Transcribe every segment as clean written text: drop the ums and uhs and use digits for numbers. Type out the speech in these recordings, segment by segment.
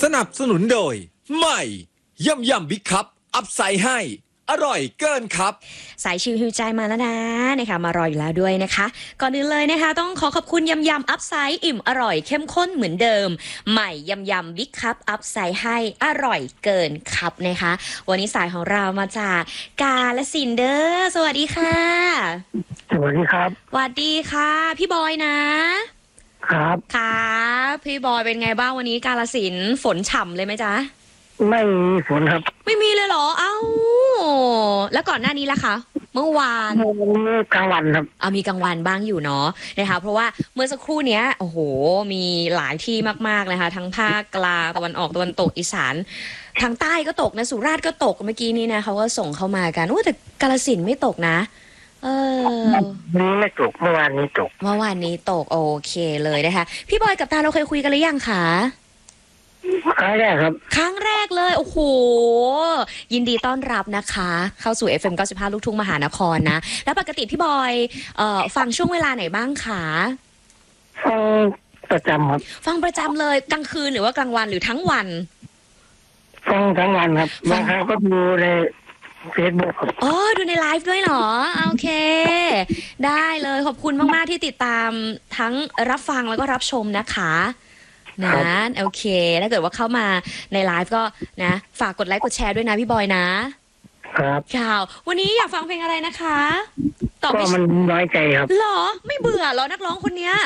นับสนุนโดยใหม่ยำบิ๊กคัพอัพไซด์ให้อร่อยเกินครับสายชิวหิวใจมาแล้วนะนะคะมารออยู่แล้วด้วยนะคะก่อนอื่นเลยนะคะต้องขอบคุณยำอัพไซด์อิ่มอร่อยเข้มข้นเหมือนเดิมใหม่ยำบิ๊กคัพอัพไซด์ให้อร่อยเกินครับนะคะวันนี้สายของเรามาจากกาฬสินธุ์เด้อสวัสดีค่ะสวัสดีครับสวัสดีค่ะพี่บอยนะครับครับพี่บอยเป็นไงบ้างวันนี้กาฬสินธุ์ฝนฉ่ำเลยไหมจ๊ะไม่มีฝนครับไม่มีเลยเหรอเอ้าแล้วก่อนหน้านี้ล่ะคะเมื่อวานกลางวันครับมีกลางวันบ้างอยู่เนาะนะคะเพราะว่าเมื่อสักครู่เนี้ยโอ้โหมีหลายที่มากๆนะคะทั้งภาคกลางตะวันออกตะวันตกอีสานทางใต้ก็ตกนะสุราษฎร์ก็ตกเมื่อกี้นี้นะเขาก็ส่งเข้ามากันแต่กาฬสินธุ์ไม่ตกนะนี้ไม่ตกเมื่อวานนี้ตกโอเคเลยนะคะพี่บอยกับตาเราเคยคุยกันหรือยังคะครั้งแรกครับครั้งแรกเลยโอ้โหยินดีต้อนรับนะคะเข้าสู่ FM 95ลูกทุ่งมหานครนะแล้วปกติพี่บอยฟังช่วงเวลาไหนบ้างคะฟังประจำครับฟังประจำเลยกลางคืนหรือว่ากลางวันหรือทั้งวันฟังทั้งวันครับบางครั้งก็ดูในเฟซบุ๊กดูในไลฟ์ด้วยเหรอโอเคได้เลยขอบคุณมากๆที่ติดตามทั้งรับฟังแล้วก็รับชมนะคะนะโอเคถ้าเกิดว่าเข้ามาในไลฟ์ก็นะฝากกดไลค์กดแชร์ด้วยนะพี่บอยนะครับข่าววันนี้อยากฟังเพลงอะไรนะคะตอบก็มันน้อยใจครับหรอไม่เบื่อหรอนักร้องคนเนี้ย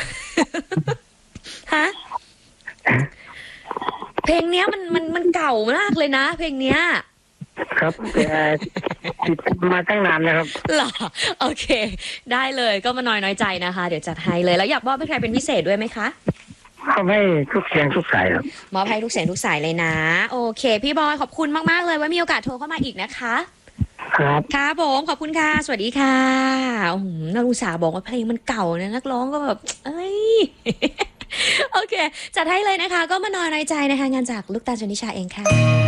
ฮะเพลงเนี้ยมันเก่ามากเลยนะเพลงเนี้ยครับแต่ติดมาตั้งนานแล้วครับหรอโอเคได้เลยก็มาน้อยใจนะคะเดี๋ยวจัดให้เลยแล้วอยากมอบให้ใครเป็นพิเศษด้วยไหมคะมอบให้ทุกเสียงทุกสายครับมอบให้ทุกเสียงทุกสายเลยนะโอเคพี่บอยขอบคุณมากๆเลยไว้มีโอกาสโทรเข้ามาอีกนะคะครับค่ะผมขอบคุณค่ะสวัสดีค่ะนักอุตสาห์บอกว่าเพลงมันเก่านะนักร้องก็แบบโอเคจัดให้เลยนะคะก็มาน้อยใจนะคะงานจากลูกตาลชนิชาเองค่ะ